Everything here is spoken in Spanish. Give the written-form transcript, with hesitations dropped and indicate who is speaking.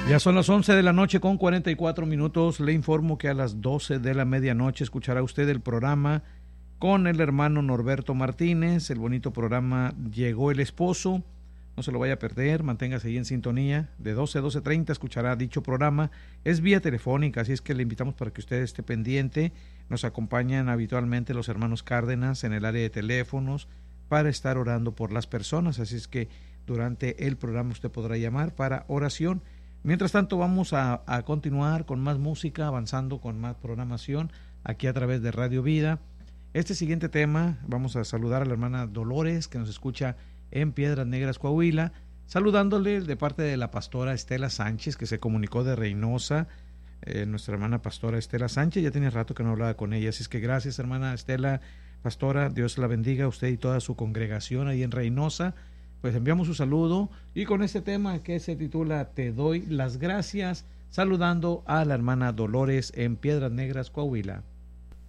Speaker 1: Ya son las 11 de la noche con 44 minutos. Le informo que a las 12 de la medianoche escuchará usted el programa con el hermano Norberto Martínez. El bonito programa Llegó el Esposo. No se lo vaya a perder, manténgase ahí en sintonía. De 12 a 12:30 escuchará dicho programa. Es vía telefónica, así es que le invitamos para que usted esté pendiente. Nos acompañan habitualmente los hermanos Cárdenas en el área de teléfonos para estar orando por las personas. Así es que durante el programa usted podrá llamar para oración. Mientras tanto, vamos a continuar con más música, avanzando con más programación aquí a través de Radio Vida. Este siguiente tema, vamos a saludar a la hermana Dolores, que nos escucha en Piedras Negras, Coahuila, saludándole de parte de la pastora Estela Sánchez, que se comunicó de Reynosa. Nuestra hermana pastora Estela Sánchez, ya tenía rato que no hablaba con ella, así es que gracias, hermana Estela, pastora, Dios la bendiga a usted y toda su congregación ahí en Reynosa. Pues enviamos un saludo y con este tema que se titula Te doy las gracias, saludando a la hermana Dolores en Piedras Negras, Coahuila.